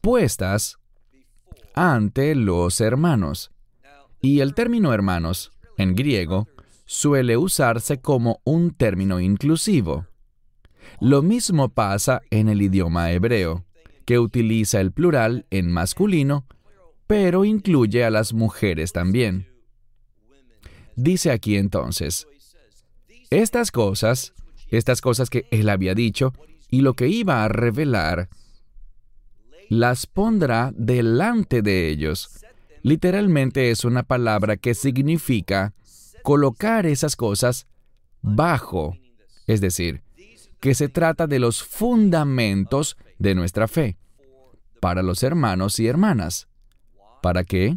expuestas ante los hermanos. Y el término hermanos, en griego, suele usarse como un término inclusivo. Lo mismo pasa en el idioma hebreo, que utiliza el plural en masculino, pero incluye a las mujeres también. Dice aquí entonces, estas cosas que él había dicho y lo que iba a revelar, las pondrá delante de ellos. Literalmente es una palabra que significa colocar esas cosas bajo, es decir, que se trata de los fundamentos de nuestra fe, para los hermanos y hermanas. ¿Para qué?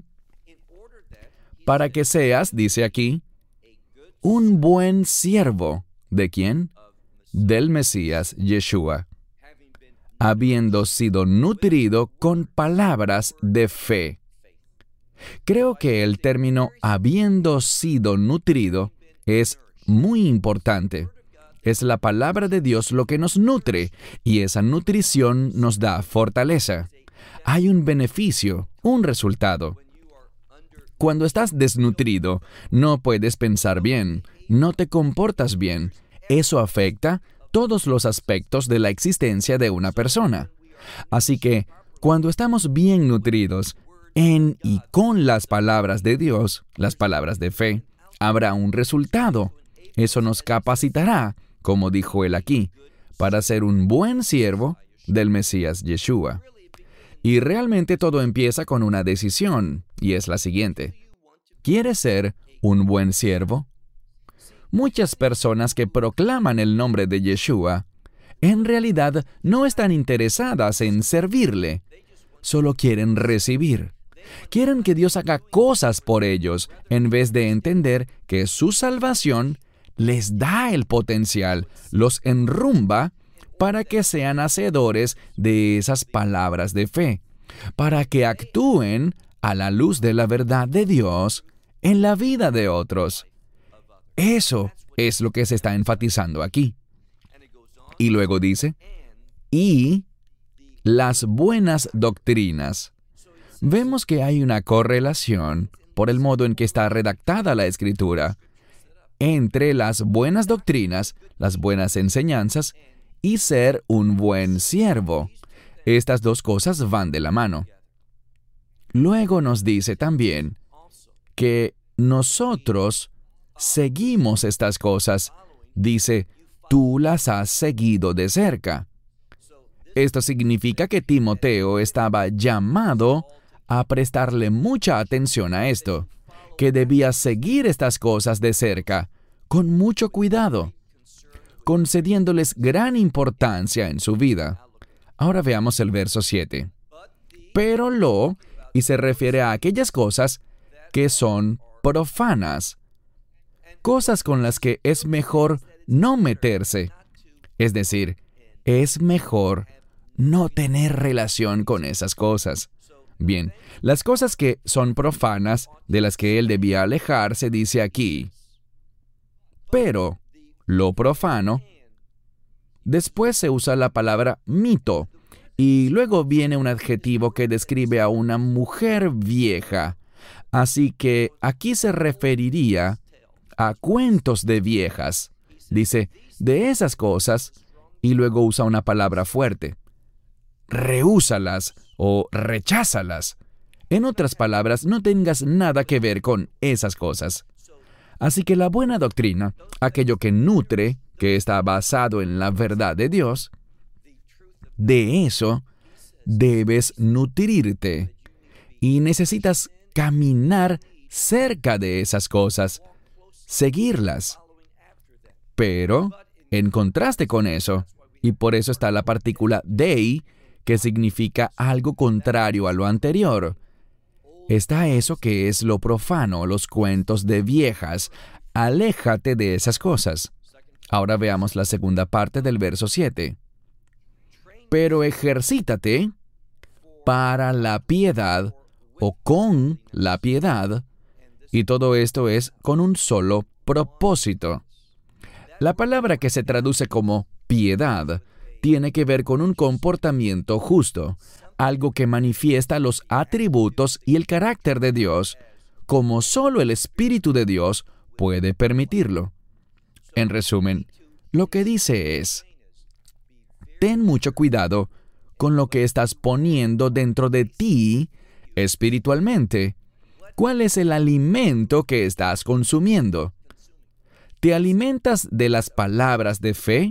Para que seas, dice aquí, un buen siervo. ¿De quién? Del Mesías Yeshua, habiendo sido nutrido con palabras de fe. Creo que el término habiendo sido nutrido es muy importante. Es la palabra de Dios lo que nos nutre, y esa nutrición nos da fortaleza. Hay un beneficio, un resultado. Cuando estás desnutrido, no puedes pensar bien, no te comportas bien. Eso afecta todos los aspectos de la existencia de una persona. Así que, cuando estamos bien nutridos en y con las palabras de Dios, las palabras de fe, habrá un resultado. Eso nos capacitará, como dijo él aquí, para ser un buen siervo del Mesías Yeshua. Y realmente todo empieza con una decisión, y es la siguiente. ¿Quieres ser un buen siervo? Muchas personas que proclaman el nombre de Yeshua, en realidad no están interesadas en servirle, solo quieren recibir. Quieren que Dios haga cosas por ellos, en vez de entender que su salvación les da el potencial, los enrumba para que sean hacedores de esas palabras de fe, para que actúen a la luz de la verdad de Dios en la vida de otros. Eso es lo que se está enfatizando aquí. Y luego dice, y las buenas doctrinas. Vemos que hay una correlación, por el modo en que está redactada la Escritura, entre las buenas doctrinas, las buenas enseñanzas, y ser un buen siervo. Estas dos cosas van de la mano. Luego nos dice también que nosotros seguimos estas cosas. Dice, tú las has seguido de cerca. Esto significa que Timoteo estaba llamado a prestarle mucha atención a esto, que debía seguir estas cosas de cerca, con mucho cuidado, concediéndoles gran importancia en su vida. Ahora veamos el verso 7. Pero y se refiere a aquellas cosas que son profanas, cosas con las que es mejor no meterse. Es decir, es mejor no tener relación con esas cosas. Bien, las cosas que son profanas, de las que él debía alejarse, dice aquí. Pero lo profano, después se usa la palabra mito, y luego viene un adjetivo que describe a una mujer vieja. Así que aquí se referiría a cuentos de viejas. Dice, de esas cosas, y luego usa una palabra fuerte. Rehúsalas o recházalas. En otras palabras, no tengas nada que ver con esas cosas. Así que la buena doctrina, aquello que nutre, que está basado en la verdad de Dios, de eso debes nutrirte. Y necesitas caminar cerca de esas cosas, seguirlas. Pero, en contraste con eso, y por eso está la partícula dei, que significa algo contrario a lo anterior, está eso que es lo profano, los cuentos de viejas. Aléjate de esas cosas. Ahora veamos la segunda parte del verso 7. Pero ejercítate para la piedad o con la piedad, y todo esto es con un solo propósito. La palabra que se traduce como piedad tiene que ver con un comportamiento justo, algo que manifiesta los atributos y el carácter de Dios, como solo el Espíritu de Dios puede permitirlo. En resumen, lo que dice es: ten mucho cuidado con lo que estás poniendo dentro de ti espiritualmente. ¿Cuál es el alimento que estás consumiendo? ¿Te alimentas de las palabras de fe?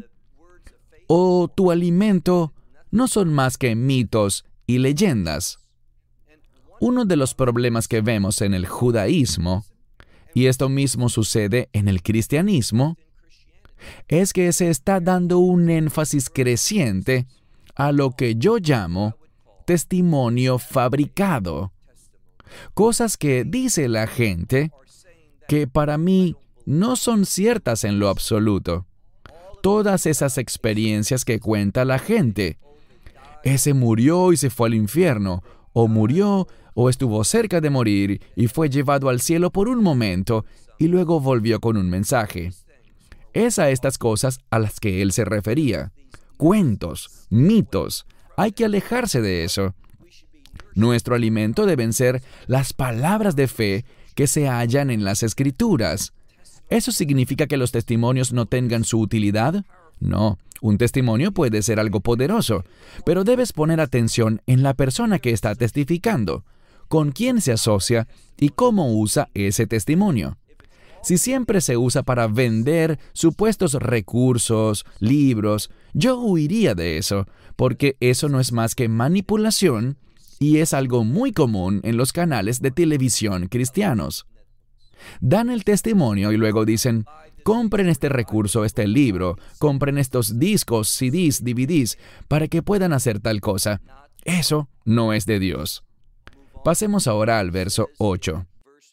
¿O tu alimento no son más que mitos y leyendas? Uno de los problemas que vemos en el judaísmo, y esto mismo sucede en el cristianismo, es que se está dando un énfasis creciente a lo que yo llamo testimonio fabricado. Cosas que dice la gente que para mí no son ciertas en lo absoluto. Todas esas experiencias que cuenta la gente. Ese murió y se fue al infierno, o murió o estuvo cerca de morir y fue llevado al cielo por un momento y luego volvió con un mensaje. Es a estas cosas a las que él se refería. Cuentos, mitos. Hay que alejarse de eso. Nuestro alimento deben ser las palabras de fe que se hallan en las Escrituras. ¿Eso significa que los testimonios no tengan su utilidad? No, un testimonio puede ser algo poderoso, pero debes poner atención en la persona que está testificando, con quién se asocia y cómo usa ese testimonio. Si siempre se usa para vender supuestos recursos, libros, yo huiría de eso, porque eso no es más que manipulación y es algo muy común en los canales de televisión cristianos. Dan el testimonio y luego dicen: compren este recurso, este libro, compren estos discos, CDs, DVDs, para que puedan hacer tal cosa. Eso no es de Dios. Pasemos ahora al verso 8.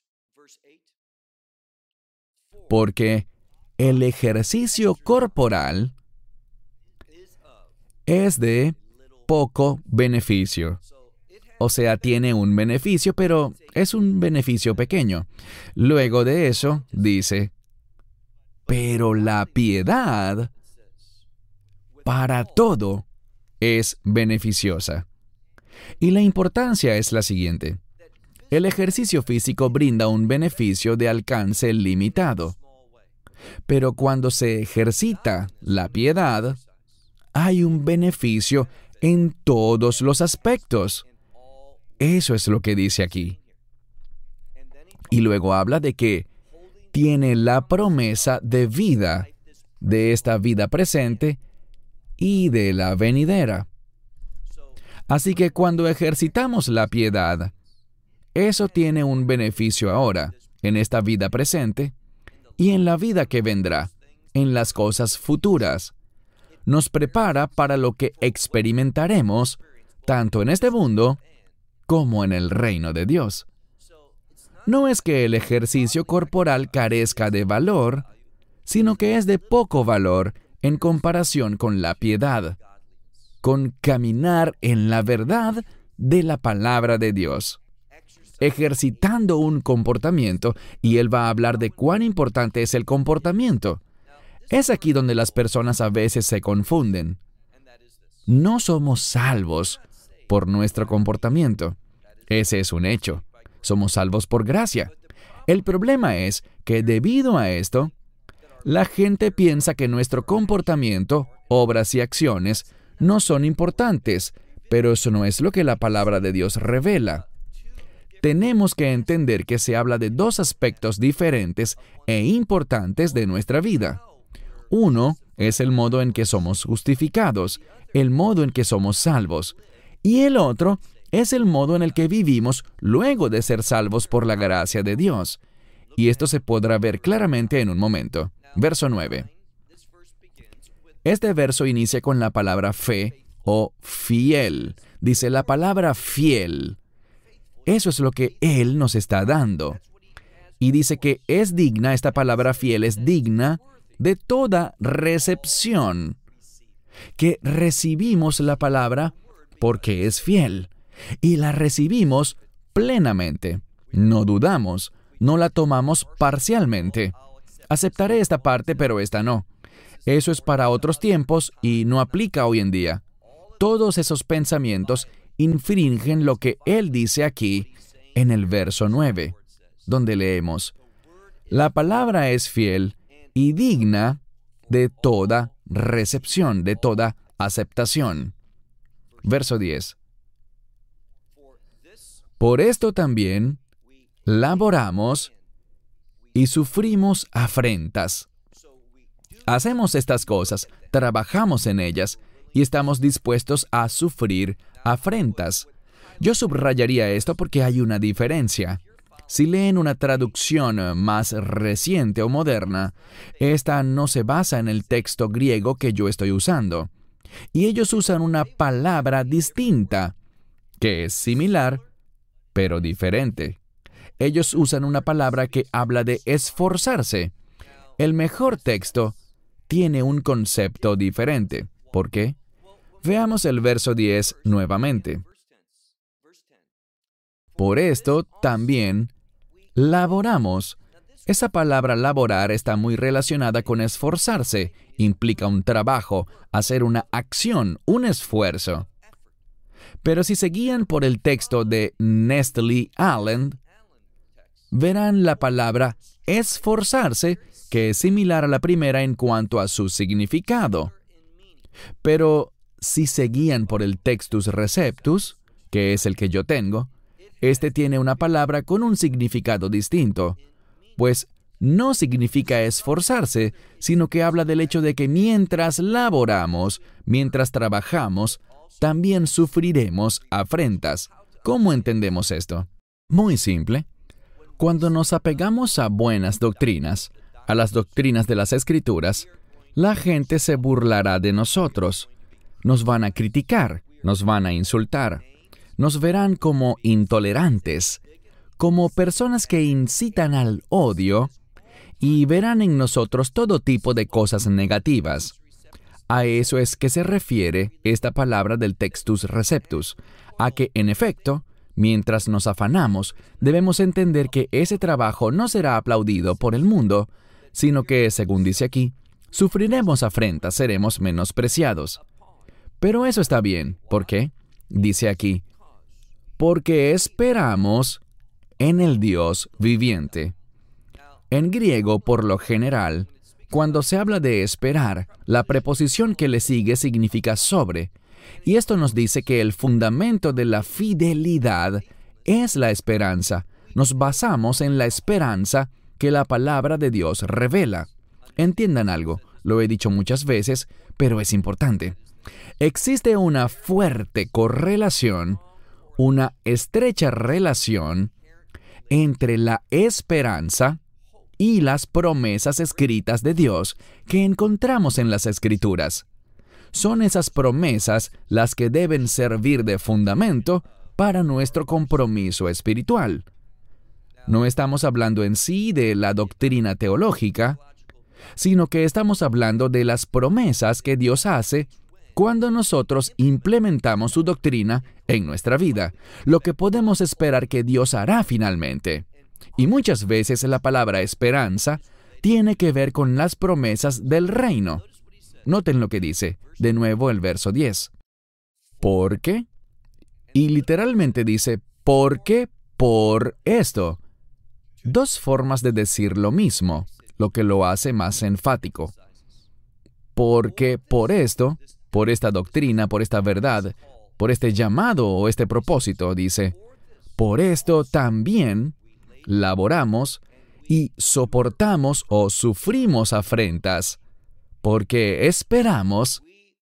Porque el ejercicio corporal es de poco beneficio. O sea, tiene un beneficio, pero es un beneficio pequeño. Luego de eso, dice: pero la piedad para todo es beneficiosa. Y la importancia es la siguiente. El ejercicio físico brinda un beneficio de alcance limitado. Pero cuando se ejercita la piedad, hay un beneficio en todos los aspectos. Eso es lo que dice aquí. Y luego habla de que tiene la promesa de vida, de esta vida presente y de la venidera. Así que cuando ejercitamos la piedad, eso tiene un beneficio ahora, en esta vida presente y en la vida que vendrá, en las cosas futuras. Nos prepara para lo que experimentaremos, tanto en este mundo como en el reino de Dios. No es que el ejercicio corporal carezca de valor, sino que es de poco valor en comparación con la piedad, con caminar en la verdad de la palabra de Dios, ejercitando un comportamiento, y él va a hablar de cuán importante es el comportamiento. Es aquí donde las personas a veces se confunden. No somos salvos por nuestro comportamiento. Ese es un hecho. Somos salvos por gracia. El problema es que debido a esto, la gente piensa que nuestro comportamiento, obras y acciones no son importantes, pero eso no es lo que la palabra de Dios revela. Tenemos que entender que se habla de dos aspectos diferentes e importantes de nuestra vida. Uno es el modo en que somos justificados, el modo en que somos salvos, y el otro es el modo en el que vivimos luego de ser salvos por la gracia de Dios. Y esto se podrá ver claramente en un momento. Verso 9. Este verso inicia con la palabra fe o fiel. Dice la palabra fiel. Eso es lo que Él nos está dando. Y dice que es digna, esta palabra fiel es digna de toda recepción. Que recibimos la palabra porque es fiel. Y la recibimos plenamente. No dudamos, no la tomamos parcialmente. Aceptaré esta parte, pero esta no. Eso es para otros tiempos y no aplica hoy en día. Todos esos pensamientos infringen lo que Él dice aquí en el verso 9, donde leemos: la palabra es fiel y digna de toda recepción, de toda aceptación. Verso 10. Por esto también laboramos y sufrimos afrentas. Hacemos estas cosas, trabajamos en ellas y estamos dispuestos a sufrir afrentas. Yo subrayaría esto porque hay una diferencia. Si leen una traducción más reciente o moderna, esta no se basa en el texto griego que yo estoy usando. Y ellos usan una palabra distinta, que es similar, pero diferente. Ellos usan una palabra que habla de esforzarse. El mejor texto tiene un concepto diferente. ¿Por qué? Veamos el verso 10 nuevamente. Por esto también laboramos. Esa palabra laborar está muy relacionada con esforzarse. Implica un trabajo, hacer una acción, un esfuerzo. Pero si se guían por el texto de Nestle Allen, verán la palabra esforzarse, que es similar a la primera en cuanto a su significado. Pero si se guían por el Textus Receptus, que es el que yo tengo, este tiene una palabra con un significado distinto, pues no significa esforzarse, sino que habla del hecho de que mientras laboramos, mientras trabajamos, también sufriremos afrentas. ¿Cómo entendemos esto? Muy simple. Cuando nos apegamos a buenas doctrinas, a las doctrinas de las Escrituras, la gente se burlará de nosotros. Nos van a criticar, nos van a insultar. Nos verán como intolerantes, como personas que incitan al odio, y verán en nosotros todo tipo de cosas negativas. A eso es que se refiere esta palabra del Textus Receptus, a que, en efecto, mientras nos afanamos, debemos entender que ese trabajo no será aplaudido por el mundo, sino que, según dice aquí, sufriremos afrentas, seremos menospreciados. Pero eso está bien. ¿Por qué? Dice aquí: porque esperamos en el Dios viviente. En griego, por lo general, cuando se habla de esperar, la preposición que le sigue significa sobre, y esto nos dice que el fundamento de la fidelidad es la esperanza. Nos basamos en la esperanza que la palabra de Dios revela. Entiendan algo, lo he dicho muchas veces, pero es importante. Existe una fuerte correlación, una estrecha relación entre la esperanza y las promesas escritas de Dios que encontramos en las Escrituras. Son esas promesas las que deben servir de fundamento para nuestro compromiso espiritual. No estamos hablando en sí de la doctrina teológica, sino que estamos hablando de las promesas que Dios hace cuando nosotros implementamos su doctrina en nuestra vida, lo que podemos esperar que Dios hará finalmente. Y muchas veces la palabra esperanza tiene que ver con las promesas del reino. Noten lo que dice, de nuevo el verso 10. ¿Por qué? Y literalmente dice, ¿por qué por esto? Dos formas de decir lo mismo, lo que lo hace más enfático. Porque por esto, por esta doctrina, por esta verdad, por este llamado o este propósito, dice, por esto también laboramos y soportamos o sufrimos afrentas, porque esperamos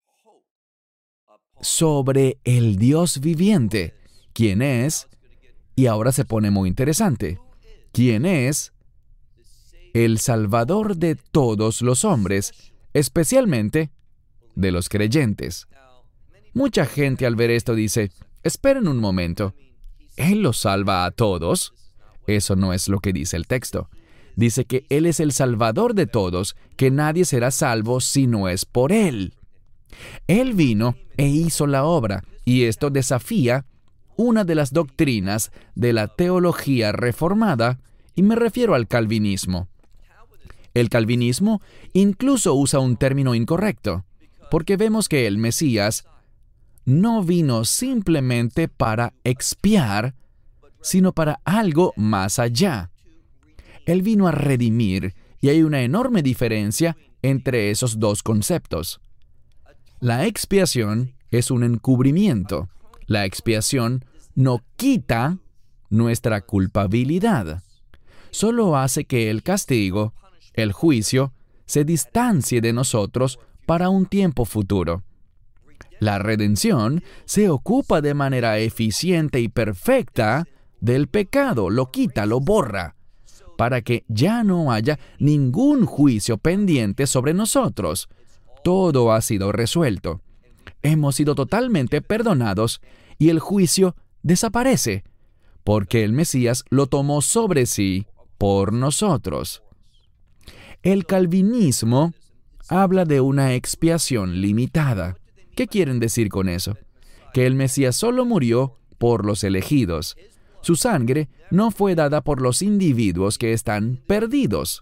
sobre el Dios viviente, quien es, y ahora se pone muy interesante, quien es el Salvador de todos los hombres, especialmente de los creyentes. Mucha gente al ver esto dice, esperen un momento, ¿Él los salva a todos? Eso no es lo que dice el texto. Dice que Él es el Salvador de todos, que nadie será salvo si no es por Él. Él vino e hizo la obra, y esto desafía una de las doctrinas de la teología reformada, y me refiero al calvinismo. El calvinismo incluso usa un término incorrecto, porque vemos que el Mesías no vino simplemente para expiar, sino para algo más allá. Él vino a redimir, y hay una enorme diferencia entre esos dos conceptos. La expiación es un encubrimiento. La expiación no quita nuestra culpabilidad. Solo hace que el castigo, el juicio, se distancie de nosotros para un tiempo futuro. La redención se ocupa de manera eficiente y perfecta del pecado, lo quita, lo borra, para que ya no haya ningún juicio pendiente sobre nosotros. Todo ha sido resuelto. Hemos sido totalmente perdonados y el juicio desaparece, porque el Mesías lo tomó sobre sí por nosotros. El calvinismo habla de una expiación limitada. ¿Qué quieren decir con eso? Que el Mesías solo murió por los elegidos. Su sangre no fue dada por los individuos que están perdidos.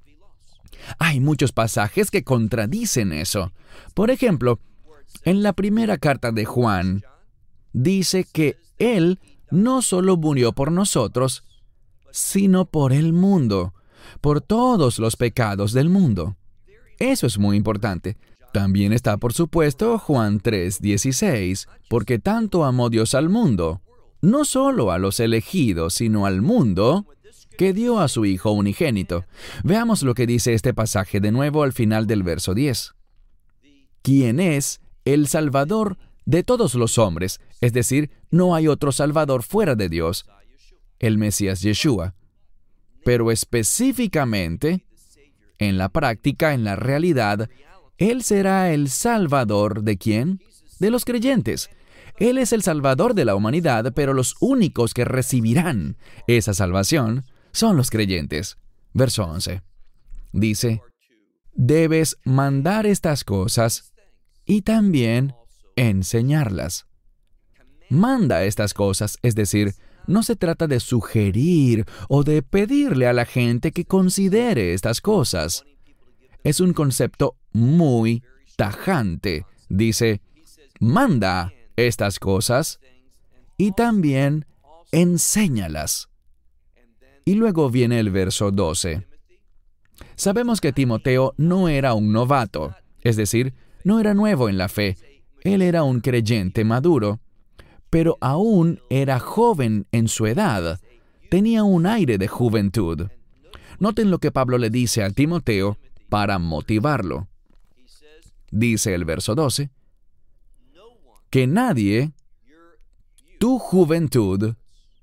Hay muchos pasajes que contradicen eso. Por ejemplo, en la primera carta de Juan, dice que Él no solo murió por nosotros, sino por el mundo, por todos los pecados del mundo. Eso es muy importante. También está, por supuesto, Juan 3:16, porque tanto amó Dios al mundo, no solo a los elegidos, sino al mundo, que dio a su Hijo unigénito. Veamos lo que dice este pasaje de nuevo al final del verso 10. ¿Quién es el Salvador de todos los hombres? Es decir, no hay otro Salvador fuera de Dios, el Mesías Yeshua. Pero específicamente, en la práctica, en la realidad, Él será el Salvador ¿de quién? De los creyentes. Él es el Salvador de la humanidad, pero los únicos que recibirán esa salvación son los creyentes. Verso 11. Dice, debes mandar estas cosas y también enseñarlas. Manda estas cosas, es decir, no se trata de sugerir o de pedirle a la gente que considere estas cosas. Es un concepto muy tajante. Dice, manda estas cosas y también enséñalas. Y luego viene el verso 12. Sabemos que Timoteo no era un novato, es decir, no era nuevo en la fe. Él era un creyente maduro, pero aún era joven en su edad. Tenía un aire de juventud. Noten lo que Pablo le dice a Timoteo para motivarlo. Dice el verso 12, que nadie tu juventud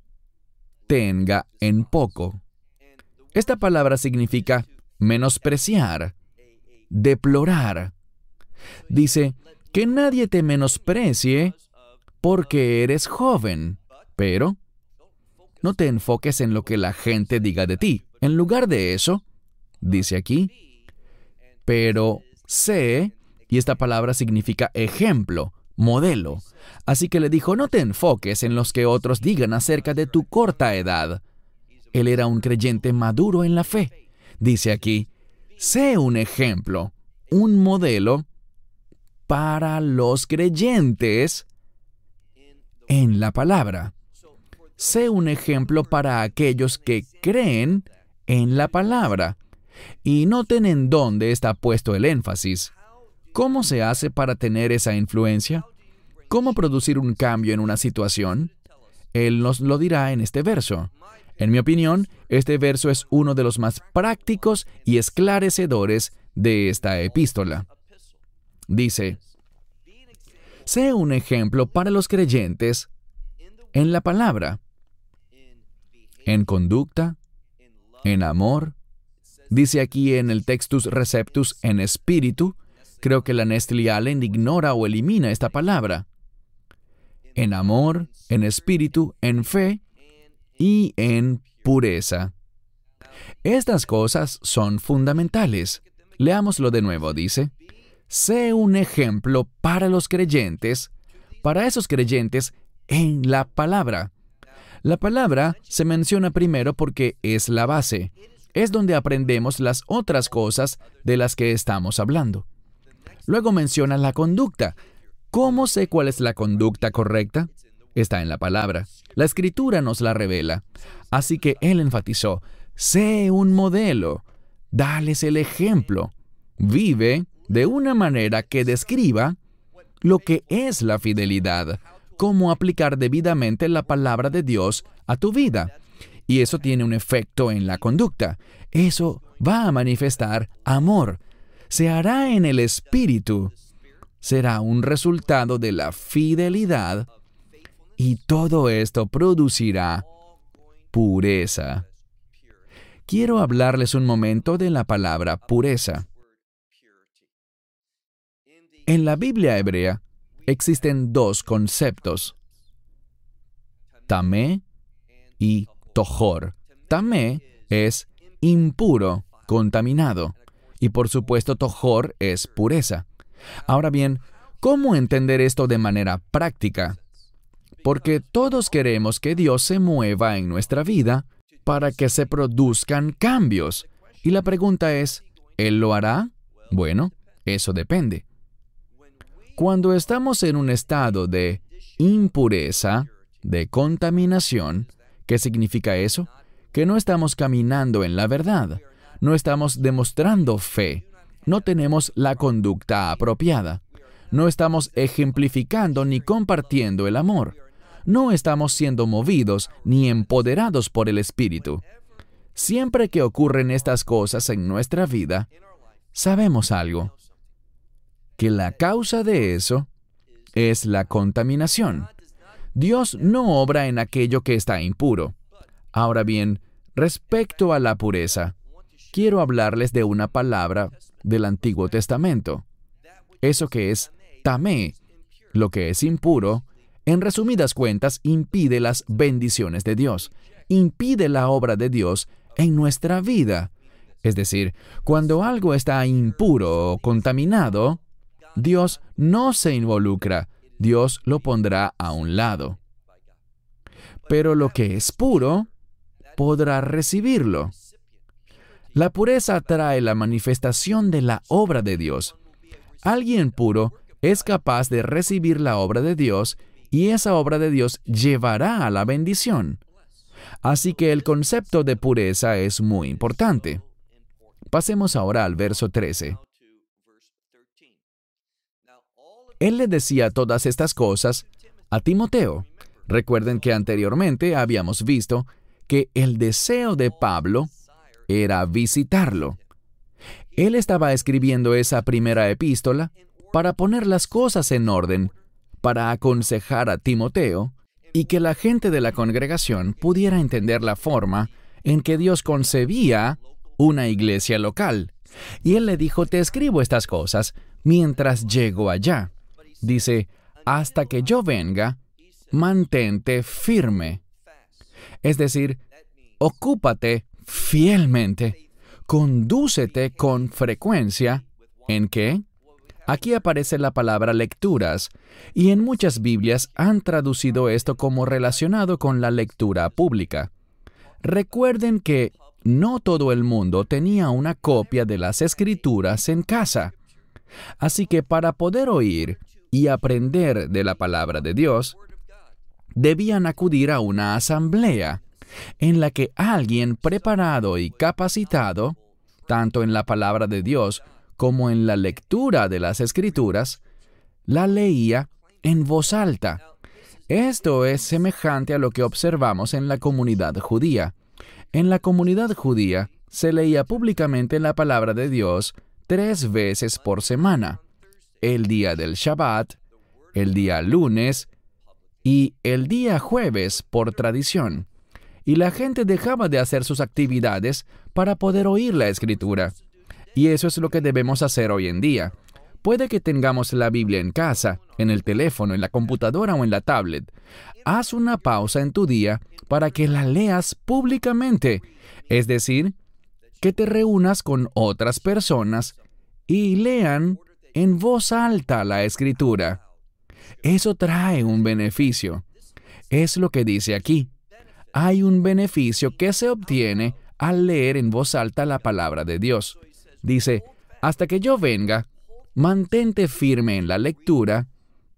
tenga en poco. Esta palabra significa menospreciar, deplorar. Dice, que nadie te menosprecie porque eres joven, pero no te enfoques en lo que la gente diga de ti. En lugar de eso, dice aquí, pero sé, y esta palabra significa ejemplo, modelo. Así que le dijo, no te enfoques en los que otros digan acerca de tu corta edad. Él era un creyente maduro en la fe. Dice aquí, sé un ejemplo, un modelo para los creyentes en la palabra. Sé un ejemplo para aquellos que creen en la palabra. Y noten en dónde está puesto el énfasis. ¿Cómo se hace para tener esa influencia? ¿Cómo producir un cambio en una situación? Él nos lo dirá en este verso. En mi opinión, este verso es uno de los más prácticos y esclarecedores de esta epístola. Dice, sé un ejemplo para los creyentes en la palabra, en conducta, en amor. Dice aquí en el Textus Receptus en espíritu. Creo que la Nestle Allen ignora o elimina esta palabra. En amor, en espíritu, en fe y en pureza. Estas cosas son fundamentales. Leámoslo de nuevo, dice. Sé un ejemplo para los creyentes, para esos creyentes en la palabra. La palabra se menciona primero porque es la base. Es donde aprendemos las otras cosas de las que estamos hablando. Luego menciona la conducta. ¿Cómo sé cuál es la conducta correcta? Está en la palabra. La Escritura nos la revela. Así que él enfatizó, sé un modelo, dales el ejemplo, vive de una manera que describa lo que es la fidelidad, cómo aplicar debidamente la palabra de Dios a tu vida. Y eso tiene un efecto en la conducta. Eso va a manifestar amor. Se hará en el Espíritu. Será un resultado de la fidelidad y todo esto producirá pureza. Quiero hablarles un momento de la palabra pureza. En la Biblia hebrea existen dos conceptos, tamé y tojor. Tamé es impuro, contaminado, y por supuesto tojor es pureza. Ahora bien, ¿cómo entender esto de manera práctica? Porque todos queremos que Dios se mueva en nuestra vida para que se produzcan cambios. Y la pregunta es, ¿Él lo hará? Bueno, eso depende. Cuando estamos en un estado de impureza, de contaminación, ¿qué significa eso? Que no estamos caminando en la verdad, no estamos demostrando fe, no tenemos la conducta apropiada, no estamos ejemplificando ni compartiendo el amor, no estamos siendo movidos ni empoderados por el Espíritu. Siempre que ocurren estas cosas en nuestra vida, sabemos algo, que la causa de eso es la contaminación. Dios no obra en aquello que está impuro. Ahora bien, respecto a la pureza, quiero hablarles de una palabra del Antiguo Testamento. Eso que es tamé, lo que es impuro, en resumidas cuentas, impide las bendiciones de Dios, impide la obra de Dios en nuestra vida. Es decir, cuando algo está impuro o contaminado, Dios no se involucra, Dios lo pondrá a un lado. Pero lo que es puro, podrá recibirlo. La pureza trae la manifestación de la obra de Dios. Alguien puro es capaz de recibir la obra de Dios y esa obra de Dios llevará a la bendición. Así que el concepto de pureza es muy importante. Pasemos ahora al verso 13. Él le decía todas estas cosas a Timoteo. Recuerden que anteriormente habíamos visto que el deseo de Pablo era visitarlo. Él estaba escribiendo esa primera epístola para poner las cosas en orden, para aconsejar a Timoteo y que la gente de la congregación pudiera entender la forma en que Dios concebía una iglesia local. Y él le dijo, te escribo estas cosas mientras llego allá. Dice, hasta que yo venga, mantente firme. Es decir, ocúpate fielmente, condúcete con frecuencia. ¿En qué? Aquí aparece la palabra lecturas, y en muchas Biblias han traducido esto como relacionado con la lectura pública. Recuerden que no todo el mundo tenía una copia de las Escrituras en casa. Así que para poder oír y aprender de la palabra de Dios, debían acudir a una asamblea en la que alguien preparado y capacitado, tanto en la palabra de Dios como en la lectura de las Escrituras, la leía en voz alta. Esto es semejante a lo que observamos en la comunidad judía. En la comunidad judía se leía públicamente la palabra de Dios 3 veces por semana: el día del Shabbat, el día lunes y el día jueves por tradición. Y la gente dejaba de hacer sus actividades para poder oír la Escritura. Y eso es lo que debemos hacer hoy en día. Puede que tengamos la Biblia en casa, en el teléfono, en la computadora o en la tablet. Haz una pausa en tu día para que la leas públicamente. Es decir, que te reúnas con otras personas y lean en voz alta la Escritura. Eso trae un beneficio. Es lo que dice aquí. Hay un beneficio que se obtiene al leer en voz alta la palabra de Dios. Dice, hasta que yo venga, mantente firme en la lectura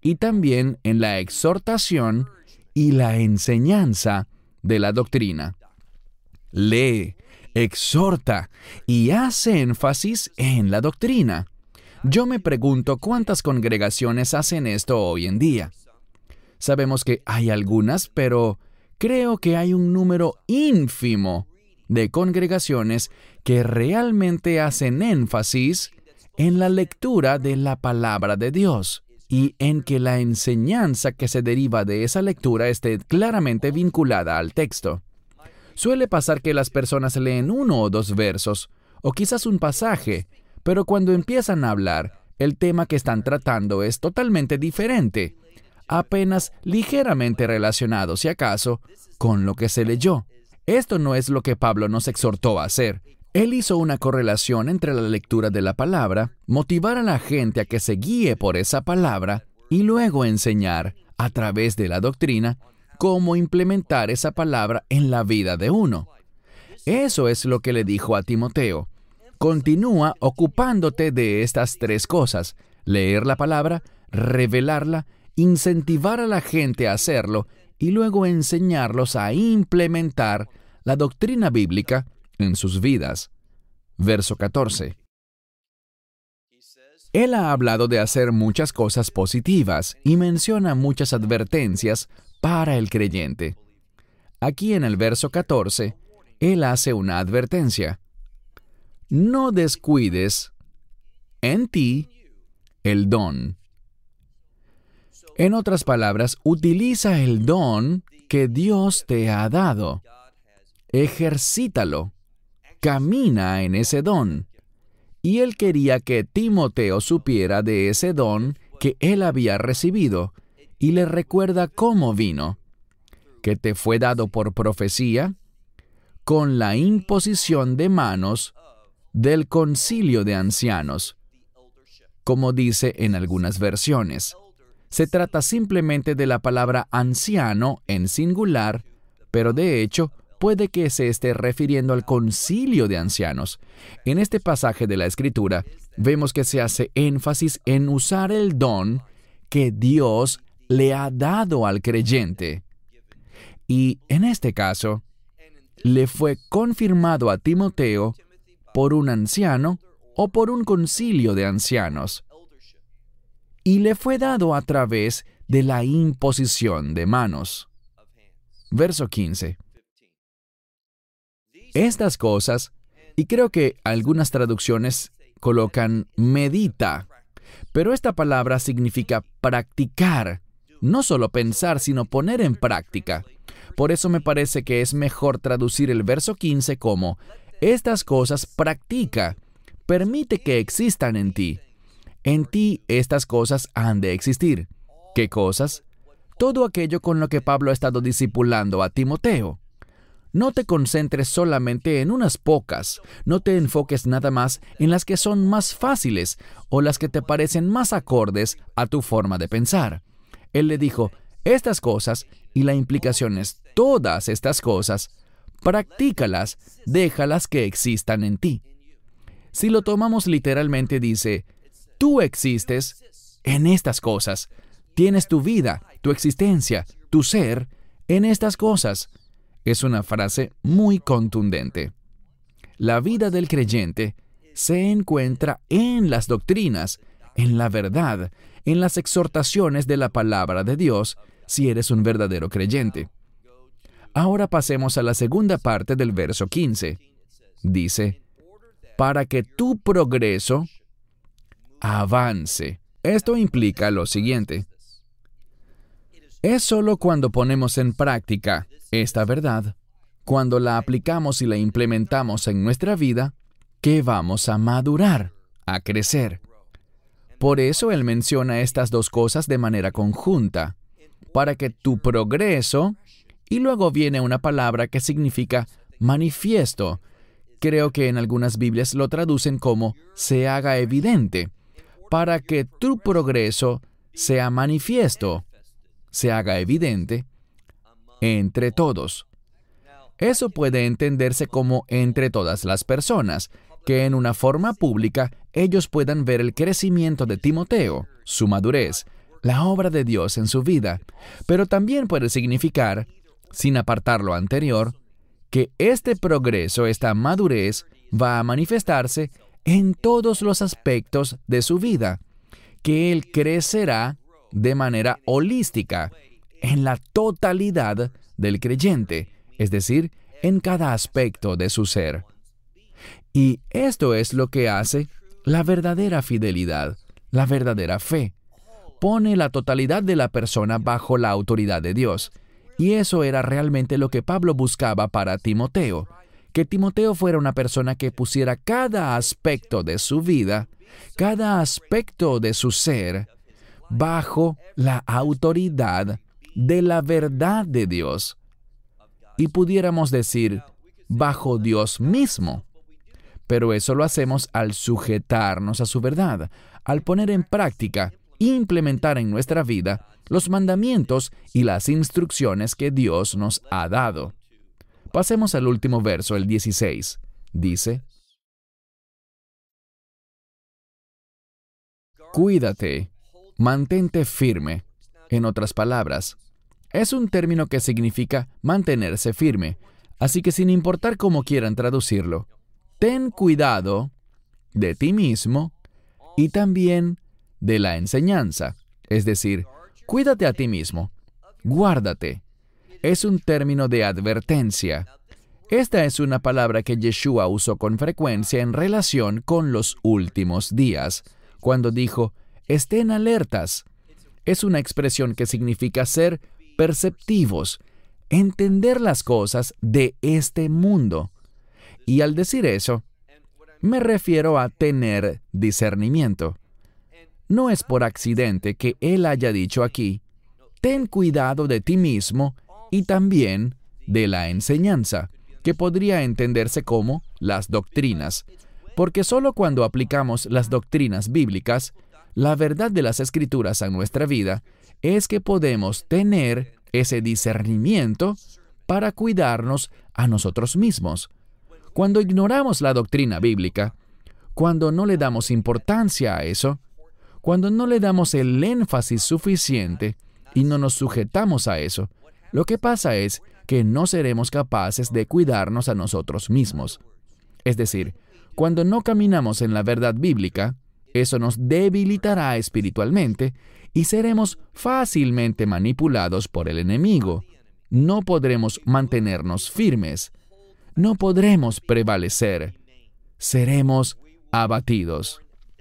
y también en la exhortación y la enseñanza de la doctrina. Lee, exhorta y hace énfasis en la doctrina. Yo me pregunto cuántas congregaciones hacen esto hoy en día. Sabemos que hay algunas, pero creo que hay un número ínfimo de congregaciones que realmente hacen énfasis en la lectura de la palabra de Dios y en que la enseñanza que se deriva de esa lectura esté claramente vinculada al texto. Suele pasar que las personas leen 1 o 2 versos, o quizás un pasaje, pero cuando empiezan a hablar, el tema que están tratando es totalmente diferente, apenas ligeramente relacionado, si acaso, con lo que se leyó. Esto no es lo que Pablo nos exhortó a hacer. Él hizo una correlación entre la lectura de la palabra, motivar a la gente a que se guíe por esa palabra y luego enseñar, a través de la doctrina, cómo implementar esa palabra en la vida de uno. Eso es lo que le dijo a Timoteo. Continúa ocupándote de estas 3 cosas: leer la palabra, revelarla, incentivar a la gente a hacerlo y luego enseñarlos a implementar la doctrina bíblica en sus vidas. Verso 14. Él ha hablado de hacer muchas cosas positivas y menciona muchas advertencias para el creyente. Aquí en el verso 14, él hace una advertencia. No descuides en ti el don. En otras palabras, utiliza el don que Dios te ha dado. Ejercítalo. Camina en ese don. Y él quería que Timoteo supiera de ese don que él había recibido, y le recuerda cómo vino, que te fue dado por profecía, con la imposición de manos del concilio de ancianos, como dice en algunas versiones. Se trata simplemente de la palabra anciano en singular, pero de hecho puede que se esté refiriendo al concilio de ancianos. En este pasaje de la Escritura, vemos que se hace énfasis en usar el don que Dios le ha dado al creyente. Y en este caso, le fue confirmado a Timoteo por un anciano o por un concilio de ancianos. Y le fue dado a través de la imposición de manos. Verso 15. Estas cosas, y creo que algunas traducciones colocan medita, pero esta palabra significa practicar, no solo pensar, sino poner en práctica. Por eso me parece que es mejor traducir el verso 15 como, estas cosas practica, permite que existan en ti. En ti estas cosas han de existir. ¿Qué cosas? Todo aquello con lo que Pablo ha estado discipulando a Timoteo. No te concentres solamente en unas pocas, no te enfoques nada más en las que son más fáciles o las que te parecen más acordes a tu forma de pensar. Él le dijo, estas cosas, y la implicación es todas estas cosas, practícalas, déjalas que existan en ti. Si lo tomamos literalmente dice, tú existes en estas cosas, tienes tu vida, tu existencia, tu ser en estas cosas. Es una frase muy contundente. La vida del creyente se encuentra en las doctrinas, en la verdad, en las exhortaciones de la palabra de Dios, si eres un verdadero creyente. Ahora pasemos a la segunda parte del verso 15. Dice, para que tu progreso avance. Esto implica lo siguiente. Es solo cuando ponemos en práctica esta verdad, cuando la aplicamos y la implementamos en nuestra vida, que vamos a madurar, a crecer. Por eso él menciona estas 2 cosas de manera conjunta, para que tu progreso, y luego viene una palabra que significa manifiesto. Creo que en algunas Biblias lo traducen como se haga evidente, para que tu progreso sea manifiesto, se haga evidente entre todos. Eso puede entenderse como entre todas las personas, que en una forma pública ellos puedan ver el crecimiento de Timoteo, su madurez, la obra de Dios en su vida, pero también puede significar, sin apartar lo anterior, que este progreso, esta madurez, va a manifestarse en todos los aspectos de su vida, que él crecerá de manera holística, en la totalidad del creyente, es decir, en cada aspecto de su ser. Y esto es lo que hace la verdadera fidelidad, la verdadera fe. Pone la totalidad de la persona bajo la autoridad de Dios. Y eso era realmente lo que Pablo buscaba para Timoteo, que Timoteo fuera una persona que pusiera cada aspecto de su vida, cada aspecto de su ser, bajo la autoridad de la verdad de Dios. Y pudiéramos decir, bajo Dios mismo. Pero eso lo hacemos al sujetarnos a su verdad, al poner en práctica, implementar en nuestra vida los mandamientos y las instrucciones que Dios nos ha dado. Pasemos al último verso, el 16. Dice, cuídate, mantente firme. En otras palabras, es un término que significa mantenerse firme, así que sin importar cómo quieran traducirlo, ten cuidado de ti mismo y también de la enseñanza, es decir, cuídate a ti mismo, guárdate. Es un término de advertencia. Esta es una palabra que Yeshua usó con frecuencia en relación con los últimos días, cuando dijo, estén alertas. Es una expresión que significa ser perceptivos, entender las cosas de este mundo. Y al decir eso, me refiero a tener discernimiento. No es por accidente que él haya dicho aquí, ten cuidado de ti mismo y también de la enseñanza, que podría entenderse como las doctrinas, porque solo cuando aplicamos las doctrinas bíblicas, la verdad de las Escrituras a nuestra vida, es que podemos tener ese discernimiento para cuidarnos a nosotros mismos. Cuando ignoramos la doctrina bíblica, cuando no le damos importancia a eso, cuando no le damos el énfasis suficiente y no nos sujetamos a eso, lo que pasa es que no seremos capaces de cuidarnos a nosotros mismos. Es decir, cuando no caminamos en la verdad bíblica, eso nos debilitará espiritualmente y seremos fácilmente manipulados por el enemigo. No podremos mantenernos firmes. No podremos prevalecer. Seremos abatidos.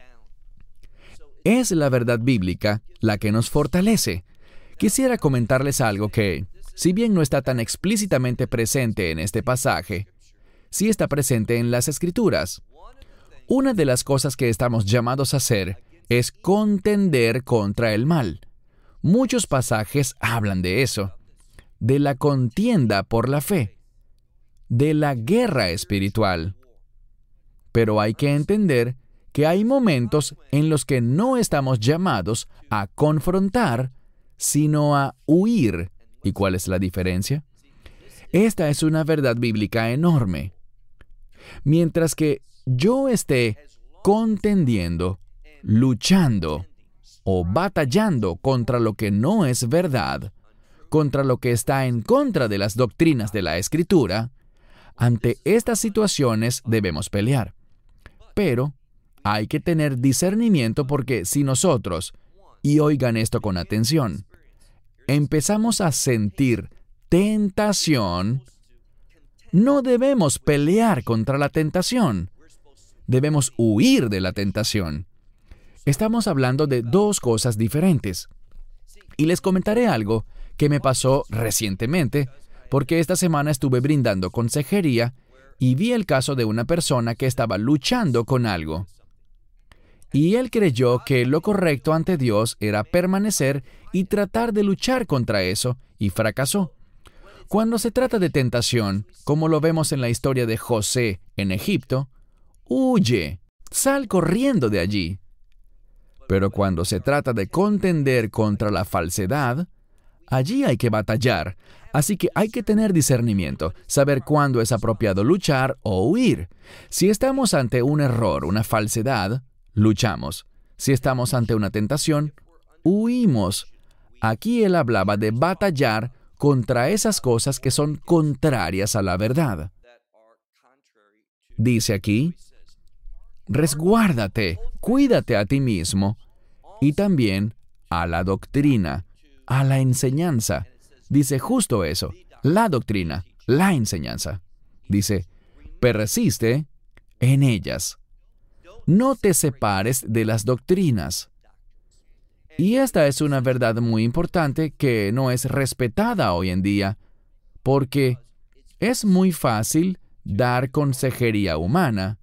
Es la verdad bíblica la que nos fortalece. Quisiera comentarles algo que, si bien no está tan explícitamente presente en este pasaje, sí está presente en las Escrituras. Una de las cosas que estamos llamados a hacer es contender contra el mal. Muchos pasajes hablan de eso, de la contienda por la fe, de la guerra espiritual. Pero hay que entender que hay momentos en los que no estamos llamados a confrontar, sino a huir. ¿Y cuál es la diferencia? Esta es una verdad bíblica enorme. Mientras que yo esté contendiendo, luchando o batallando contra lo que no es verdad, contra lo que está en contra de las doctrinas de la Escritura, ante estas situaciones debemos pelear. Pero hay que tener discernimiento porque si nosotros, y oigan esto con atención, empezamos a sentir tentación, no debemos pelear contra la tentación. Debemos huir de la tentación. Estamos hablando de dos cosas diferentes. Y les comentaré algo que me pasó recientemente, porque esta semana estuve brindando consejería y vi el caso de una persona que estaba luchando con algo. Y él creyó que lo correcto ante Dios era permanecer y tratar de luchar contra eso, y fracasó. Cuando se trata de tentación, como lo vemos en la historia de José en Egipto, huye, sal corriendo de allí. Pero cuando se trata de contender contra la falsedad, allí hay que batallar. Así que hay que tener discernimiento, saber cuándo es apropiado luchar o huir. Si estamos ante un error, una falsedad, luchamos. Si estamos ante una tentación, huimos. Aquí él hablaba de batallar contra esas cosas que son contrarias a la verdad. Dice aquí, resguárdate, cuídate a ti mismo y también a la doctrina, a la enseñanza. Dice justo eso, la doctrina, la enseñanza. Dice, persiste en ellas. No te separes de las doctrinas. Y esta es una verdad muy importante que no es respetada hoy en día, porque es muy fácil dar consejería humana,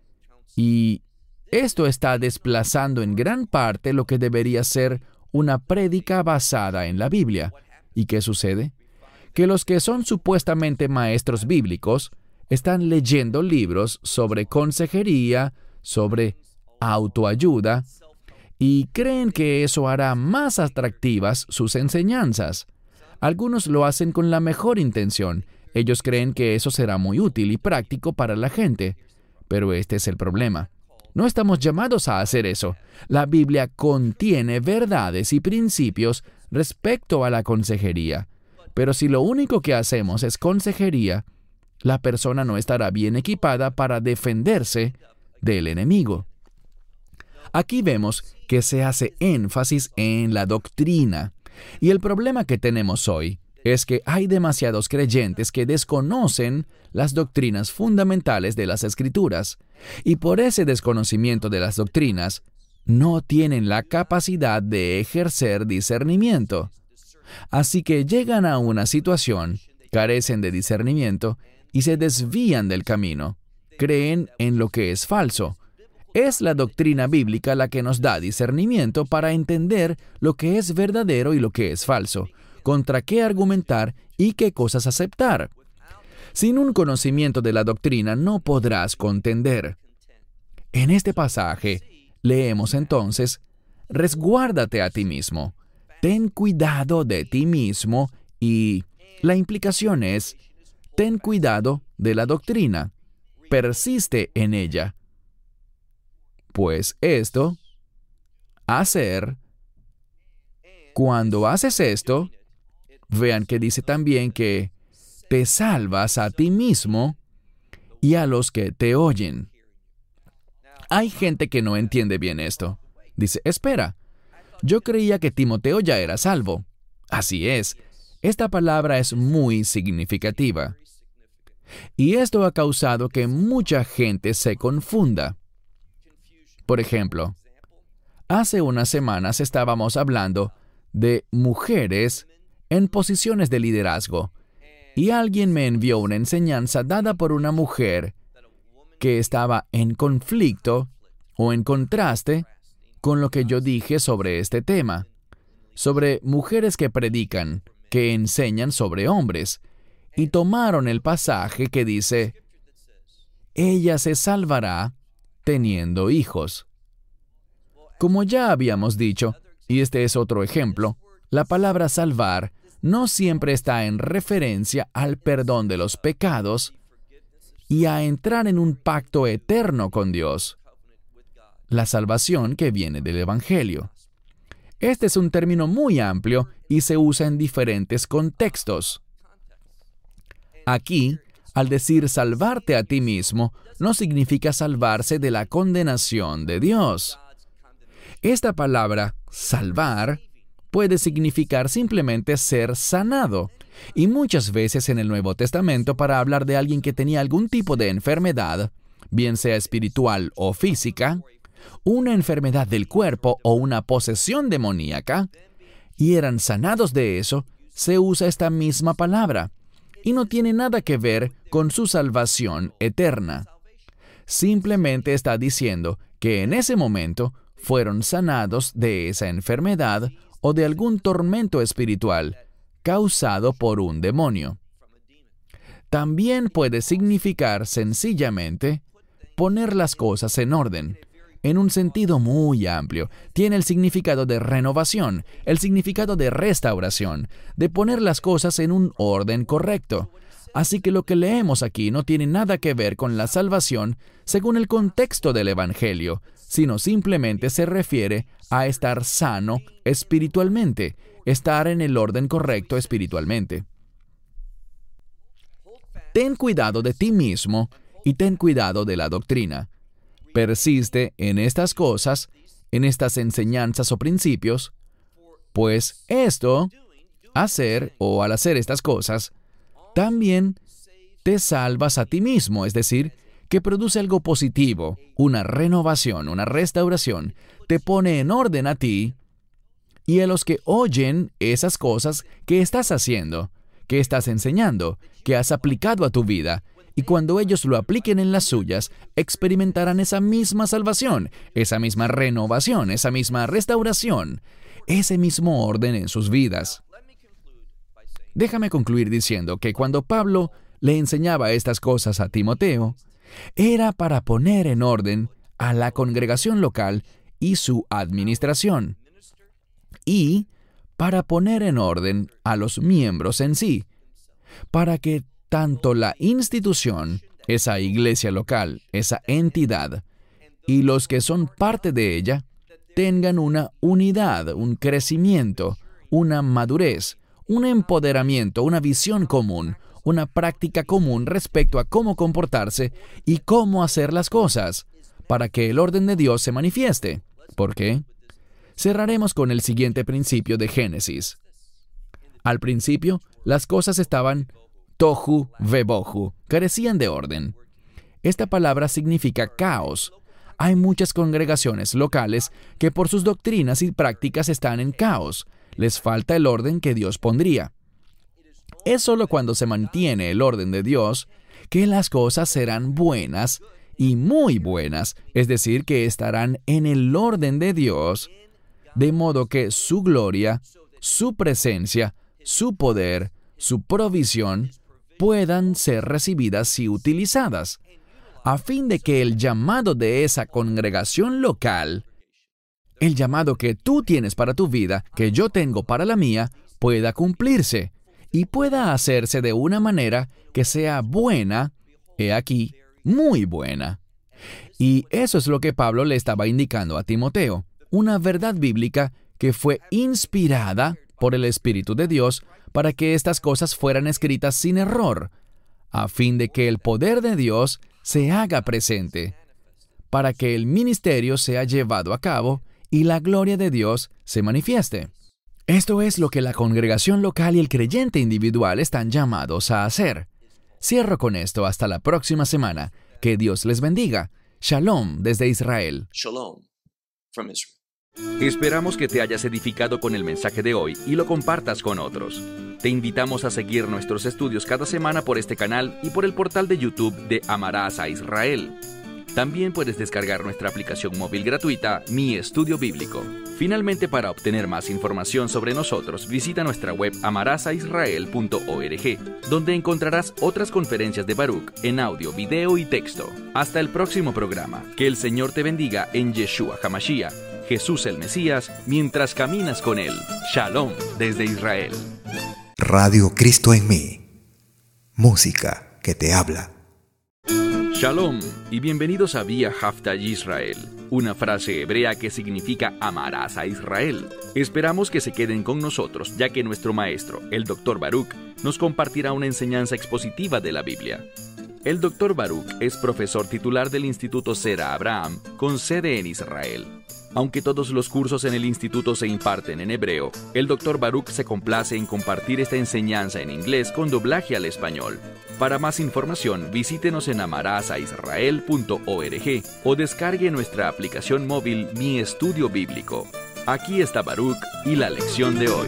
y esto está desplazando en gran parte lo que debería ser una prédica basada en la Biblia. ¿Y qué sucede? Que los que son supuestamente maestros bíblicos están leyendo libros sobre consejería, sobre autoayuda, y creen que eso hará más atractivas sus enseñanzas. Algunos lo hacen con la mejor intención. Ellos creen que eso será muy útil y práctico para la gente. Pero este es el problema. No estamos llamados a hacer eso. La Biblia contiene verdades y principios respecto a la consejería. Pero si lo único que hacemos es consejería, la persona no estará bien equipada para defenderse del enemigo. Aquí vemos que se hace énfasis en la doctrina. Y el problema que tenemos hoy es que hay demasiados creyentes que desconocen las doctrinas fundamentales de las Escrituras. Y por ese desconocimiento de las doctrinas, no tienen la capacidad de ejercer discernimiento. Así que llegan a una situación, carecen de discernimiento y se desvían del camino. Creen en lo que es falso. Es la doctrina bíblica la que nos da discernimiento para entender lo que es verdadero y lo que es falso, contra qué argumentar y qué cosas aceptar. Sin un conocimiento de la doctrina no podrás contender. En este pasaje, leemos entonces, resguárdate a ti mismo, ten cuidado de ti mismo y la implicación es, ten cuidado de la doctrina, persiste en ella. Pues esto, cuando haces esto, vean que dice también que te salvas a ti mismo y a los que te oyen. Hay gente que no entiende bien esto. Dice, espera, yo creía que Timoteo ya era salvo. Así es, esta palabra es muy significativa. Y esto ha causado que mucha gente se confunda. Por ejemplo, hace unas semanas estábamos hablando de mujeres en posiciones de liderazgo, y alguien me envió una enseñanza dada por una mujer que estaba en conflicto o en contraste con lo que yo dije sobre este tema, sobre mujeres que predican, que enseñan sobre hombres, y tomaron el pasaje que dice, ella se salvará teniendo hijos. Como ya habíamos dicho, y este es otro ejemplo, la palabra salvar no siempre está en referencia al perdón de los pecados y a entrar en un pacto eterno con Dios, la salvación que viene del Evangelio. Este es un término muy amplio y se usa en diferentes contextos. Aquí, al decir salvarte a ti mismo, no significa salvarse de la condenación de Dios. Esta palabra, salvar, puede significar simplemente ser sanado. Y muchas veces en el Nuevo Testamento, para hablar de alguien que tenía algún tipo de enfermedad, bien sea espiritual o física, una enfermedad del cuerpo o una posesión demoníaca, y eran sanados de eso, se usa esta misma palabra, y no tiene nada que ver con su salvación eterna. Simplemente está diciendo que en ese momento fueron sanados de esa enfermedad o de algún tormento espiritual causado por un demonio. También puede significar sencillamente poner las cosas en orden, en un sentido muy amplio. Tiene el significado de renovación, el significado de restauración, de poner las cosas en un orden correcto. Así que lo que leemos aquí no tiene nada que ver con la salvación según el contexto del Evangelio, sino simplemente se refiere a estar sano espiritualmente, estar en el orden correcto espiritualmente. Ten cuidado de ti mismo y ten cuidado de la doctrina. Persiste en estas cosas, en estas enseñanzas o principios, pues esto, al hacer estas cosas, también te salvas a ti mismo, es decir, que produce algo positivo, una renovación, una restauración, te pone en orden a ti y a los que oyen esas cosas que estás haciendo, que estás enseñando, que has aplicado a tu vida, y cuando ellos lo apliquen en las suyas, experimentarán esa misma salvación, esa misma renovación, esa misma restauración, ese mismo orden en sus vidas. Déjame concluir diciendo que cuando Pablo le enseñaba estas cosas a Timoteo, era para poner en orden a la congregación local y su administración, y para poner en orden a los miembros en sí, para que tanto la institución, esa iglesia local, esa entidad, y los que son parte de ella, tengan una unidad, un crecimiento, una madurez, un empoderamiento, una visión común, una práctica común respecto a cómo comportarse y cómo hacer las cosas, para que el orden de Dios se manifieste. ¿Por qué? Cerraremos con el siguiente principio de Génesis. Al principio, las cosas estaban tohu vebohu, carecían de orden. Esta palabra significa caos. Hay muchas congregaciones locales que por sus doctrinas y prácticas están en caos. Les falta el orden que Dios pondría. Es solo cuando se mantiene el orden de Dios que las cosas serán buenas y muy buenas, es decir, que estarán en el orden de Dios, de modo que su gloria, su presencia, su poder, su provisión puedan ser recibidas y utilizadas, a fin de que el llamado de esa congregación local, el llamado que tú tienes para tu vida, que yo tengo para la mía, pueda cumplirse y pueda hacerse de una manera que sea buena, he aquí, muy buena. Y eso es lo que Pablo le estaba indicando a Timoteo, una verdad bíblica que fue inspirada por el Espíritu de Dios para que estas cosas fueran escritas sin error, a fin de que el poder de Dios se haga presente, para que el ministerio sea llevado a cabo y la gloria de Dios se manifieste. Esto es lo que la congregación local y el creyente individual están llamados a hacer. Cierro con esto hasta la próxima semana. Que Dios les bendiga. Shalom desde Israel. Shalom from Israel. Esperamos que te hayas edificado con el mensaje de hoy y lo compartas con otros. Te invitamos a seguir nuestros estudios cada semana por este canal y por el portal de YouTube de Amarás a Israel. También puedes descargar nuestra aplicación móvil gratuita, Mi Estudio Bíblico. Finalmente, para obtener más información sobre nosotros, visita nuestra web amarasaisrael.org, donde encontrarás otras conferencias de Baruch en audio, video y texto. Hasta el próximo programa. Que el Señor te bendiga en Yeshua HaMashiach, Jesús el Mesías, mientras caminas con Él. Shalom desde Israel. Radio Cristo en mí. Música que te habla. Shalom y bienvenidos a Vía Hafta Yisrael, una frase hebrea que significa amarás a Israel. Esperamos que se queden con nosotros, ya que nuestro maestro, el Dr. Baruch, nos compartirá una enseñanza expositiva de la Biblia. El Dr. Baruch es profesor titular del Instituto Sera Abraham, con sede en Israel. Aunque todos los cursos en el instituto se imparten en hebreo, el Dr. Baruch se complace en compartir esta enseñanza en inglés con doblaje al español. Para más información, visítenos en amarasaisrael.org o descargue nuestra aplicación móvil Mi Estudio Bíblico. Aquí está Baruch y la lección de hoy.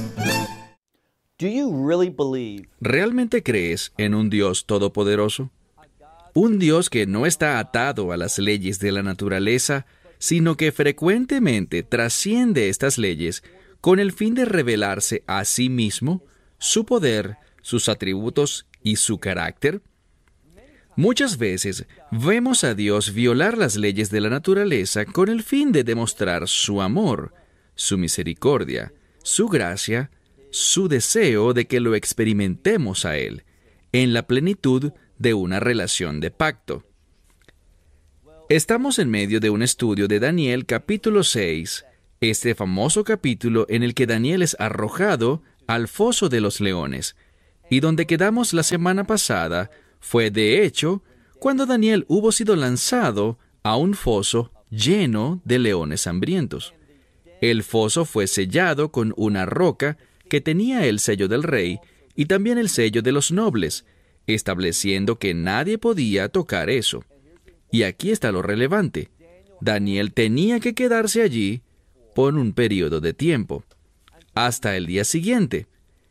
¿Realmente crees en un Dios todopoderoso? Un Dios que no está atado a las leyes de la naturaleza, sino que frecuentemente trasciende estas leyes con el fin de revelarse a sí mismo, su poder, sus atributos y su carácter. Muchas veces vemos a Dios violar las leyes de la naturaleza con el fin de demostrar su amor, su misericordia, su gracia, su deseo de que lo experimentemos a Él. en la plenitud de una relación de pacto. Estamos en medio de un estudio de Daniel capítulo 6, este famoso capítulo en el que Daniel es arrojado al foso de los leones, y donde quedamos la semana pasada fue, de hecho, cuando Daniel hubo sido lanzado a un foso lleno de leones hambrientos. El foso fue sellado con una roca que tenía el sello del rey y también el sello de los nobles, estableciendo que nadie podía tocar eso. Y aquí está lo relevante. Daniel tenía que quedarse allí por un periodo de tiempo, hasta el día siguiente.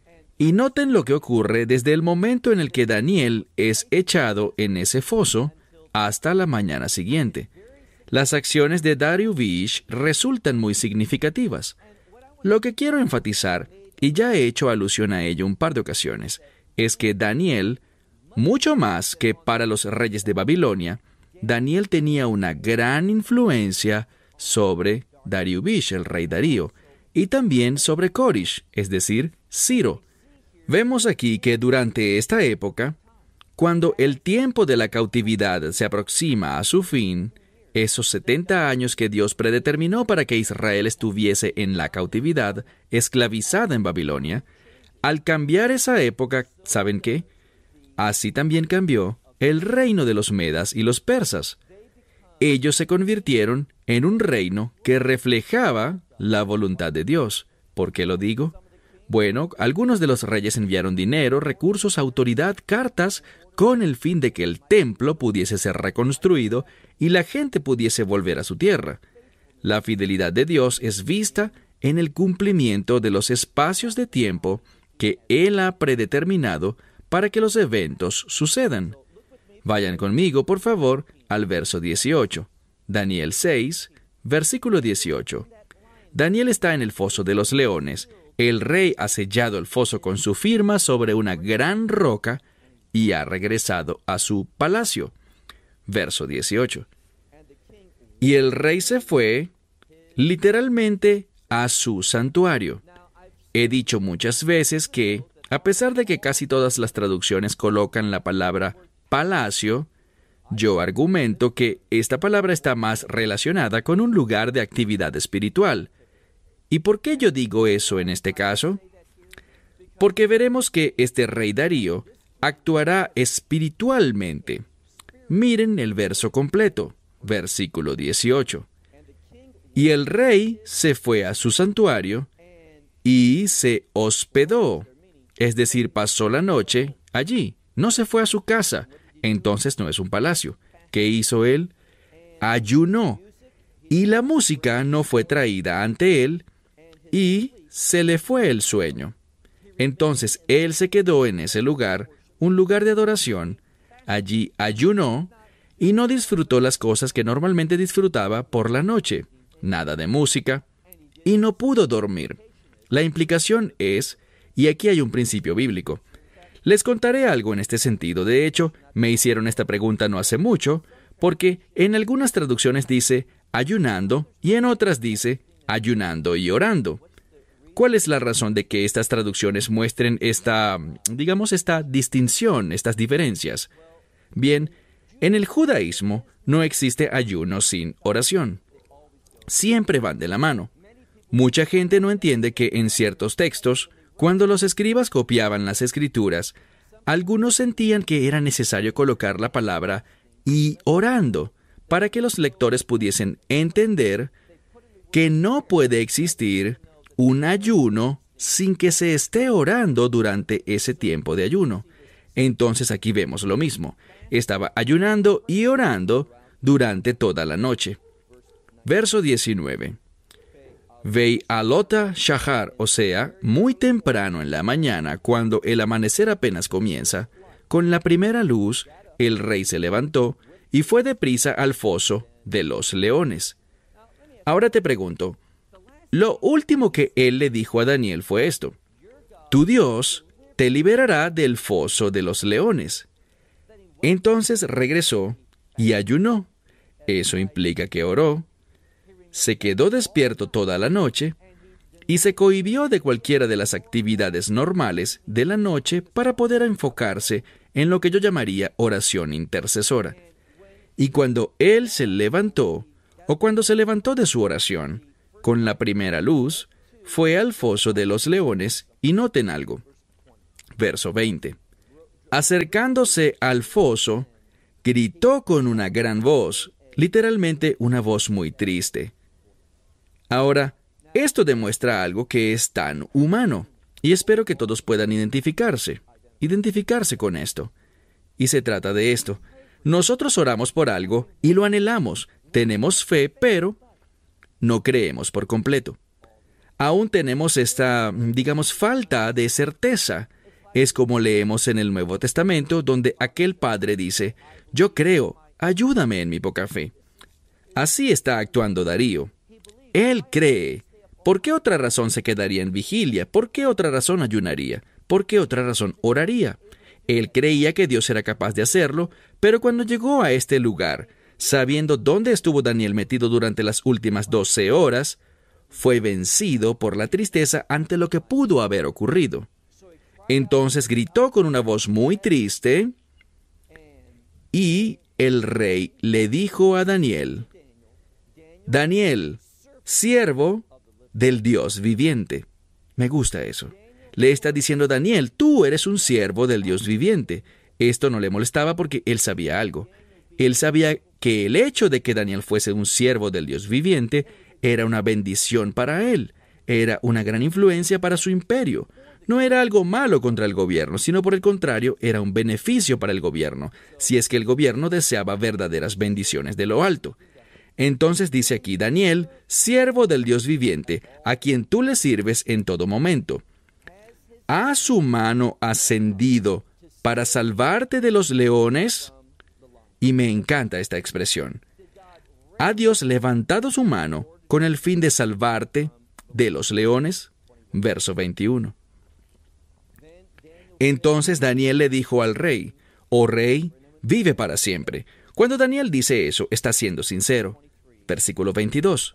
Y noten lo que ocurre desde el momento en el que Daniel es echado en ese foso hasta la mañana siguiente. Las acciones de Dariush resultan muy significativas. Lo que quiero enfatizar, y ya he hecho alusión a ello un par de ocasiones, es que Daniel, mucho más que para los reyes de Babilonia, Daniel tenía una gran influencia sobre Dariush, el rey Darío, y también sobre Corish, es decir, Ciro. Vemos aquí que durante esta época, cuando el tiempo de la cautividad se aproxima a su fin, esos 70 años que Dios predeterminó para que Israel estuviese en la cautividad, esclavizada en Babilonia, al cambiar esa época, ¿saben qué? Así también cambió el reino de los medas y los persas. Ellos se convirtieron en un reino que reflejaba la voluntad de Dios. ¿Por qué lo digo? Bueno, algunos de los reyes enviaron dinero, recursos, autoridad, cartas, con el fin de que el templo pudiese ser reconstruido y la gente pudiese volver a su tierra. La fidelidad de Dios es vista en el cumplimiento de los espacios de tiempo que Él ha predeterminado para que los eventos sucedan. Vayan conmigo, por favor, al verso 18. Daniel 6, versículo 18. Daniel está en el foso de los leones. El rey ha sellado el foso con su firma sobre una gran roca y ha regresado a su palacio. Verso 18. Y el rey se fue, literalmente, a su santuario. He dicho muchas veces que, a pesar de que casi todas las traducciones colocan la palabra palacio, yo argumento que esta palabra está más relacionada con un lugar de actividad espiritual. ¿Y por qué yo digo eso en este caso? Porque veremos que este rey Darío actuará espiritualmente. Miren el verso completo, versículo 18. Y el rey se fue a su santuario y se hospedó, es decir, pasó la noche allí, no se fue a su casa, entonces no es un palacio. ¿Qué hizo él? Ayunó, y la música no fue traída ante él, y se le fue el sueño. Entonces él se quedó en ese lugar, un lugar de adoración, allí ayunó, y no disfrutó las cosas que normalmente disfrutaba por la noche, nada de música, y no pudo dormir. La implicación es, y aquí hay un principio bíblico. Les contaré algo en este sentido. De hecho, me hicieron esta pregunta no hace mucho, porque en algunas traducciones dice ayunando y en otras dice ayunando y orando. ¿Cuál es la razón de que estas traducciones muestren esta distinción, estas diferencias? Bien, en el judaísmo no existe ayuno sin oración. Siempre van de la mano. Mucha gente no entiende que en ciertos textos, cuando los escribas copiaban las escrituras, algunos sentían que era necesario colocar la palabra y orando para que los lectores pudiesen entender que no puede existir un ayuno sin que se esté orando durante ese tiempo de ayuno. Entonces aquí vemos lo mismo. Estaba ayunando y orando durante toda la noche. Verso 19. Veialota shahar, o sea, muy temprano en la mañana, cuando el amanecer apenas comienza, con la primera luz, el rey se levantó y fue deprisa al foso de los leones. Ahora te pregunto, lo último que él le dijo a Daniel fue esto: tu Dios te liberará del foso de los leones. Entonces regresó y ayunó. Eso implica que oró. Se quedó despierto toda la noche y se cohibió de cualquiera de las actividades normales de la noche para poder enfocarse en lo que yo llamaría oración intercesora. Y cuando él se levantó, o cuando se levantó de su oración, con la primera luz, fue al foso de los leones, y noten algo. Verso 20. Acercándose al foso, gritó con una gran voz, literalmente una voz muy triste. Ahora, esto demuestra algo que es tan humano, y espero que todos puedan identificarse con esto. Y se trata de esto. Nosotros oramos por algo y lo anhelamos, tenemos fe, pero no creemos por completo. Aún tenemos esta, falta de certeza. Es como leemos en el Nuevo Testamento, donde aquel padre dice, yo creo, ayúdame en mi poca fe. Así está actuando Darío. Él cree. ¿Por qué otra razón se quedaría en vigilia? ¿Por qué otra razón ayunaría? ¿Por qué otra razón oraría? Él creía que Dios era capaz de hacerlo, pero cuando llegó a este lugar, sabiendo dónde estuvo Daniel metido durante las últimas 12 horas, fue vencido por la tristeza ante lo que pudo haber ocurrido. Entonces gritó con una voz muy triste, y el rey le dijo a Daniel, Daniel, siervo del Dios viviente. Me gusta eso. Le está diciendo Daniel, tú eres un siervo del Dios viviente. Esto no le molestaba porque él sabía algo. Él sabía que el hecho de que Daniel fuese un siervo del Dios viviente era una bendición para él. Era una gran influencia para su imperio. No era algo malo contra el gobierno, sino por el contrario, era un beneficio para el gobierno, si es que el gobierno deseaba verdaderas bendiciones de lo alto. Entonces dice aquí, Daniel, siervo del Dios viviente, a quien tú le sirves en todo momento. ¿Ha su mano ascendido para salvarte de los leones? Y me encanta esta expresión. ¿Ha Dios levantado su mano con el fin de salvarte de los leones? Verso 21. Entonces Daniel le dijo al rey, oh rey, vive para siempre. Cuando Daniel dice eso, está siendo sincero. Versículo 22.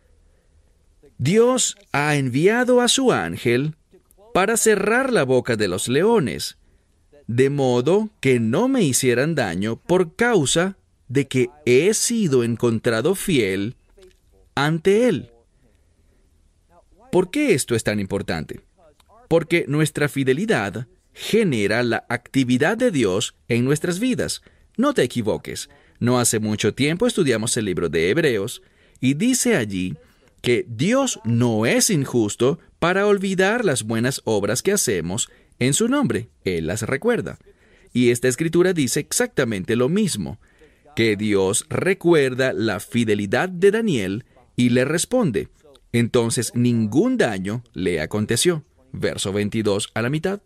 Dios ha enviado a su ángel para cerrar la boca de los leones, de modo que no me hicieran daño por causa de que he sido encontrado fiel ante él. ¿Por qué esto es tan importante? Porque nuestra fidelidad genera la actividad de Dios en nuestras vidas. No te equivoques. No hace mucho tiempo estudiamos el libro de Hebreos y dice allí que Dios no es injusto para olvidar las buenas obras que hacemos en su nombre. Él las recuerda. Y esta escritura dice exactamente lo mismo, que Dios recuerda la fidelidad de Daniel y le responde. Entonces ningún daño le aconteció. Verso 22 a la mitad.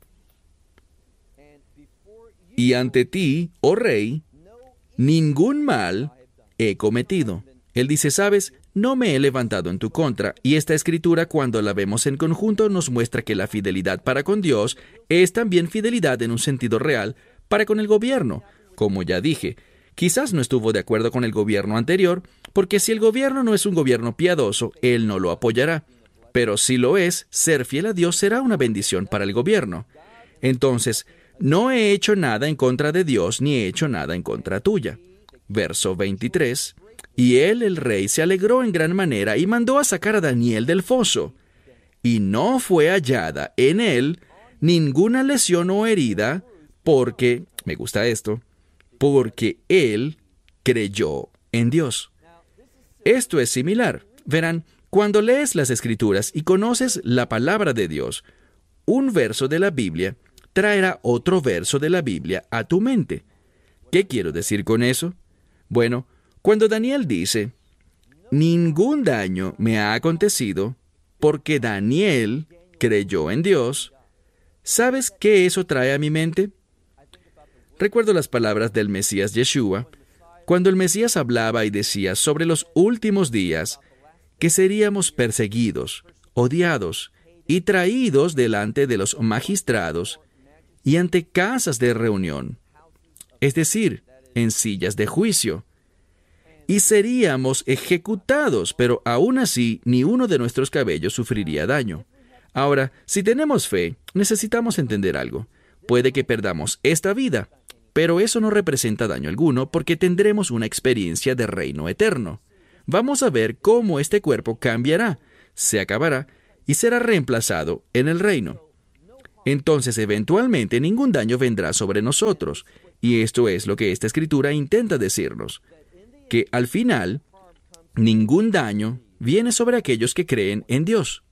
Y ante ti, oh rey, ningún mal he cometido. Él dice, ¿sabes? No me he levantado en tu contra. Y esta escritura, cuando la vemos en conjunto, nos muestra que la fidelidad para con Dios es también fidelidad en un sentido real para con el gobierno. Como ya dije, quizás no estuvo de acuerdo con el gobierno anterior, porque si el gobierno no es un gobierno piadoso, él no lo apoyará. Pero si lo es, ser fiel a Dios será una bendición para el gobierno. Entonces, no he hecho nada en contra de Dios, ni he hecho nada en contra tuya. Verso 23. Y él, el rey, se alegró en gran manera y mandó a sacar a Daniel del foso. Y no fue hallada en él ninguna lesión o herida, porque, me gusta esto, porque él creyó en Dios. Esto es similar. Verán, cuando lees las Escrituras y conoces la palabra de Dios, un verso de la Biblia traerá otro verso de la Biblia a tu mente. ¿Qué quiero decir con eso? Bueno, cuando Daniel dice, ningún daño me ha acontecido porque Daniel creyó en Dios, ¿sabes qué eso trae a mi mente? Recuerdo las palabras del Mesías Yeshua, cuando el Mesías hablaba y decía sobre los últimos días que seríamos perseguidos, odiados y traídos delante de los magistrados y ante casas de reunión, es decir, en sillas de juicio. y seríamos ejecutados, pero aún así ni uno de nuestros cabellos sufriría daño. Ahora, si tenemos fe, necesitamos entender algo. Puede que perdamos esta vida, pero eso no representa daño alguno porque tendremos una experiencia de reino eterno. Vamos a ver cómo este cuerpo cambiará, se acabará y será reemplazado en el reino. Entonces, eventualmente, ningún daño vendrá sobre nosotros. Y esto es lo que esta escritura intenta decirnos, que al final, ningún daño viene sobre aquellos que creen en Dios.